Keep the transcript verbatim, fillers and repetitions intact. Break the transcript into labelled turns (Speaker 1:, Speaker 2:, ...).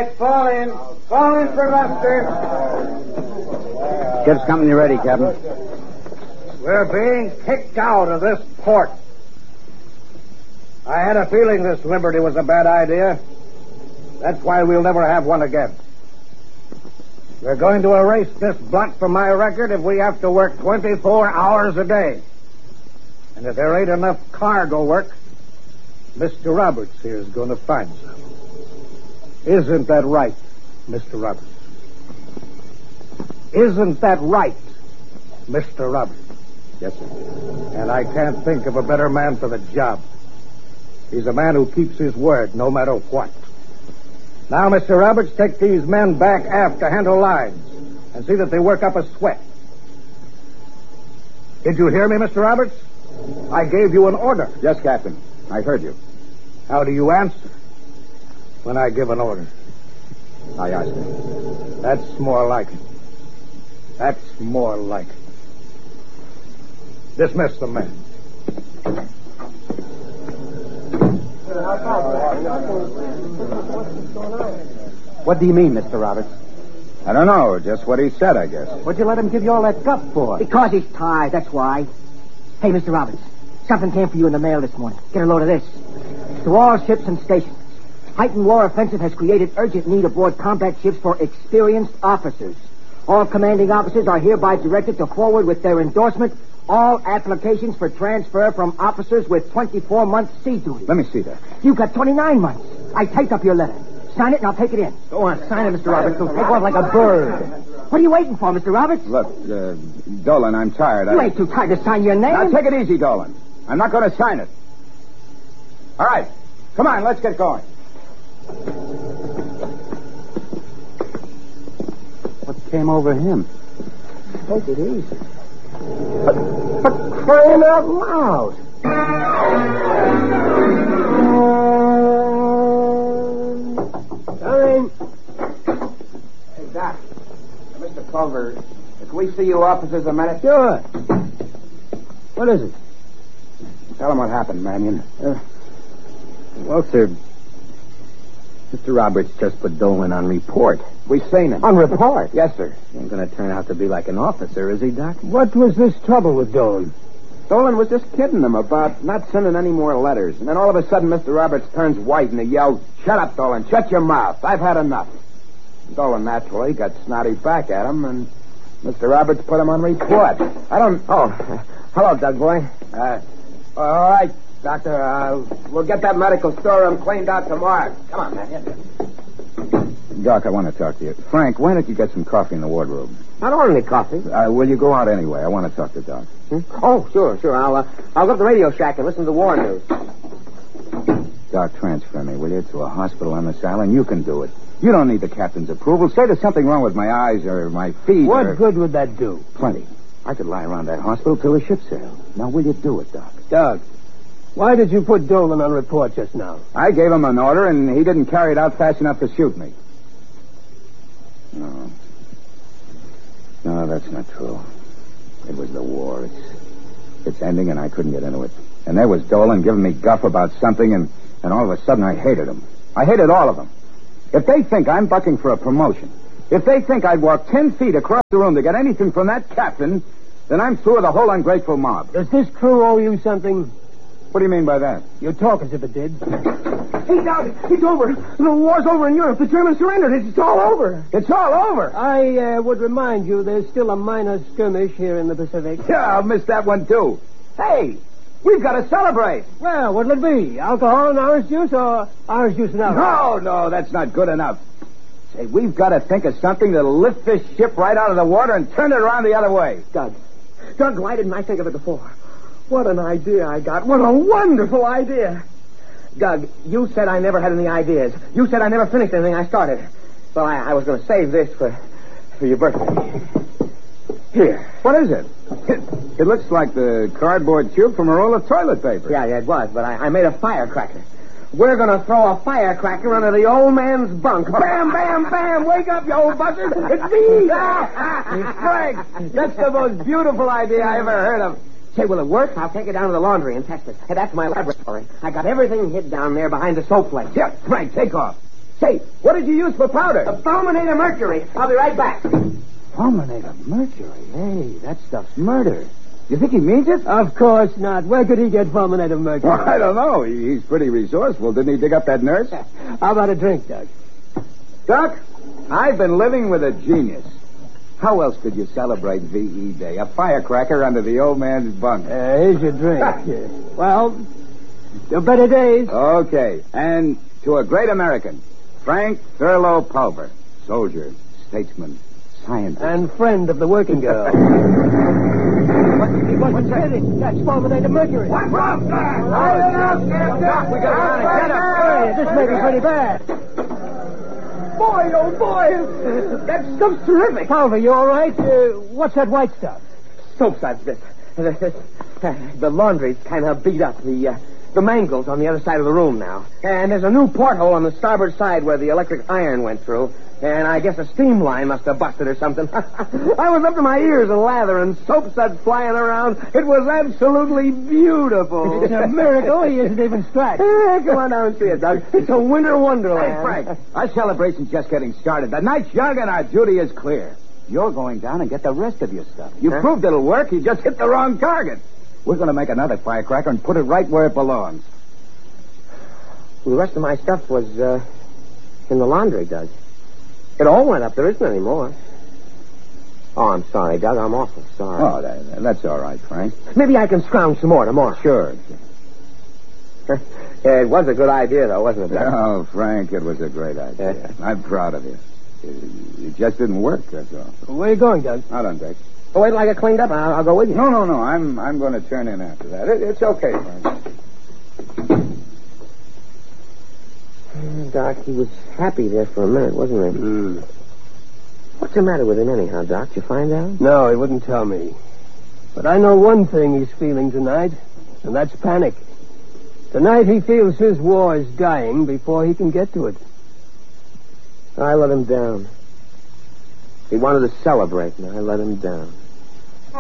Speaker 1: right, fall in. Fall in for Buster.
Speaker 2: Ship's company ready, Captain.
Speaker 3: We're being kicked out of this port. I had a feeling this liberty was a bad idea. That's why we'll never have one again. We're going to erase this blot from my record if we have to work twenty-four hours a day. And if there ain't enough cargo work, Mister Roberts here is going to find some. Isn't that right, Mister Roberts? Isn't that right, Mister Roberts?
Speaker 2: Yes, sir.
Speaker 3: And I can't think of a better man for the job. He's a man who keeps his word no matter what. Now, Mister Roberts, take these men back aft to handle lines and see that they work up a sweat. Did you hear me, Mister Roberts? I gave you an order.
Speaker 2: Yes, Captain. I heard you.
Speaker 3: How do you answer when I give an order?
Speaker 2: Aye, aye, sir.
Speaker 3: That's more like it. That's more like it. Dismiss the men.
Speaker 2: What do you mean, Mister Roberts? I don't know. Just what he said, I guess.
Speaker 4: What'd you let him give you all that guff for?
Speaker 1: Because he's tired, that's why. Hey, Mister Roberts, something came for you in the mail this morning. Get a load of this. To all ships and stations. Heightened war offensive has created urgent need aboard combat ships for experienced officers. All commanding officers are hereby directed to forward with their endorsement all applications for transfer from officers with twenty-four months sea duty.
Speaker 2: Let me see that.
Speaker 1: You've got twenty-nine months. I typed up your letter. Sign it and I'll take it in.
Speaker 4: Go on, sign it, Mister Roberts. Go take off like a bird.
Speaker 1: What are you waiting for, Mister Roberts?
Speaker 2: Look, uh, Dolan, I'm tired.
Speaker 1: You
Speaker 2: I...
Speaker 1: ain't too tired to sign your name.
Speaker 2: Now, take it easy, Dolan. I'm not going to sign it. All right. Come on, let's get going. What came over him?
Speaker 4: Take it easy. But, but crying out loud. Come
Speaker 5: Hey, Doc. Mister Culver, can we see you officers a minute?
Speaker 4: Sure. What is it?
Speaker 5: Tell him what happened, Mannion.
Speaker 4: Uh, well, sir, Mister Roberts just put Dolan on report.
Speaker 5: We seen him.
Speaker 4: On report?
Speaker 5: Yes, sir.
Speaker 4: Ain't gonna turn out to be like an officer, is he, Doc?
Speaker 6: What was this trouble with Dolan?
Speaker 5: Dolan was just kidding him about not sending any more letters. And then all of a sudden, Mister Roberts turns white and he yells, "Shut up, Dolan. Shut your mouth. I've had enough." Dolan naturally got snotty back at him, and Mister Roberts put him on report. I don't...
Speaker 4: Oh, hello, Doug boy.
Speaker 5: Uh, all right, Doctor. Uh, we'll get that medical storeroom cleaned out tomorrow. Come on, man.
Speaker 2: Doc, I want to talk to you. Frank, why don't you get some coffee in the wardrobe?
Speaker 4: I don't want any coffee.
Speaker 2: Uh, will you go out anyway? I want to talk to Doc.
Speaker 4: Hmm? Oh, sure, sure. I'll uh, I'll go to the radio shack and listen to the war news.
Speaker 2: Doc, transfer me, will you, to a hospital on this island? You can do it. You don't need the captain's approval. Say there's something wrong with my eyes or my feet.
Speaker 6: What
Speaker 2: or...
Speaker 6: good would that do?
Speaker 2: Plenty. I could lie around that hospital till the ship sails. Now, will you do it, Doc?
Speaker 6: Doug, why did you put Dolan on report just now?
Speaker 2: I gave him an order, and he didn't carry it out fast enough to shoot me. No. No, that's not true. It was the war. It's, it's ending, and I couldn't get into it. And there was Dolan giving me guff about something, and, and all of a sudden I hated him. I hated all of them. If they think I'm bucking for a promotion, if they think I'd walk ten feet across the room to get anything from that captain, then I'm through with the whole ungrateful mob.
Speaker 6: Does this crew owe you something?
Speaker 2: What do you mean by that?
Speaker 6: You talk as if it did.
Speaker 4: Hey, Doug, it's over. The war's over in Europe. The Germans surrendered. It's all over.
Speaker 2: It's all over.
Speaker 6: I uh, would remind you there's still a minor skirmish here in the Pacific.
Speaker 2: Yeah, I'll miss that one, too. Hey, we've got to celebrate.
Speaker 6: Well, what'll it be? Alcohol and orange juice or orange juice and alcohol?
Speaker 2: No, no, that's not good enough. Say, we've got to think of something that'll lift this ship right out of the water and turn it around the other way.
Speaker 4: Doug. Doug, why didn't I think of it before? What an idea I got. What a wonderful idea. Doug, you said I never had any ideas. You said I never finished anything I started. Well, I, I was going to save this for, for your birthday. Here.
Speaker 2: What is it? it? It looks like the cardboard tube from a roll of toilet paper.
Speaker 4: Yeah, yeah, it was, but I, I made a firecracker. We're going to throw a firecracker under the old man's bunk. Bam, bam, bam. Wake up, you old buzzard. It's me.
Speaker 2: Frank, that's the most beautiful idea I ever heard of.
Speaker 4: Say, will it work? I'll take it down to the laundry and test it. Hey, that's my laboratory. I got everything hid down there behind the soap place.
Speaker 2: Yeah, Frank, take off.
Speaker 4: Say, what did you use for powder? The fulminator mercury. I'll be right back.
Speaker 2: Fulminator mercury? Hey, that stuff's murder. You think he means it?
Speaker 6: Of course not. Where could he get fulminator mercury?
Speaker 2: Well, I don't know. He- He's pretty resourceful. Didn't he dig up that nurse?
Speaker 6: How about a drink, Doug?
Speaker 2: Doc, I've been living with a genius. How else could you celebrate V E Day? A firecracker under the old man's bunk.
Speaker 6: Uh, here's your drink. Uh, well, your better days.
Speaker 2: Okay. And to a great American, Frank Thurlow Pulver, soldier, statesman, scientist.
Speaker 6: And friend of the working girl. What, he wasn't kidding. That's fulminator mercury.
Speaker 3: What's wrong, sir?
Speaker 6: I don't know. Get him, Doc. We got to run and get him. Hey, this may be pretty bad.
Speaker 4: Boy, oh boy, that stuff's terrific.
Speaker 6: Pulver, you all right? Uh, what's that white stuff?
Speaker 4: Soap suds, this. The laundry's kind of beat up. The uh, the mangle's on the other side of the room now. And there's a new porthole on the starboard side where the electric iron went through. And I guess a steam line must have busted or something. I was up to my ears in lather and soap suds flying around. It was absolutely beautiful.
Speaker 6: It's a miracle he isn't even scratched.
Speaker 4: Eh, come on down and see it, Doug. It's a winter wonderland.
Speaker 2: Hey, Frank, our celebration's just getting started. The night's young and our duty is clear. You're going down and get the rest of your stuff. You
Speaker 4: Huh?
Speaker 2: proved it'll work. You just hit the wrong target. We're going to make another firecracker and put it right where it belongs.
Speaker 4: The rest of my stuff was uh, in the laundry, Doug. It all went up. There isn't any more. Oh, I'm sorry, Doug. I'm awful sorry.
Speaker 2: Oh, that, that's all right, Frank.
Speaker 4: Maybe I can scrounge some more tomorrow.
Speaker 2: Sure.
Speaker 4: Yeah, it was a good idea, though, wasn't it, Doug?
Speaker 2: Oh, Frank, it was a great idea. I'm proud of you. It, it just didn't work, that's all.
Speaker 6: Where are you going, Doug?
Speaker 2: Out on deck.
Speaker 4: Oh, wait till I get cleaned up. I'll, I'll go with you.
Speaker 2: No, no, no. I'm I'm going to turn in after that. It, it's okay, Frank.
Speaker 4: Doc, he was happy there for a minute, wasn't he?
Speaker 6: Mm.
Speaker 4: What's the matter with him anyhow, Doc? Did you find out?
Speaker 6: No, he wouldn't tell me. But I know one thing he's feeling tonight, and that's panic. Tonight he feels his war is dying before he can get to it.
Speaker 4: I let him down. He wanted to celebrate, and I let him down.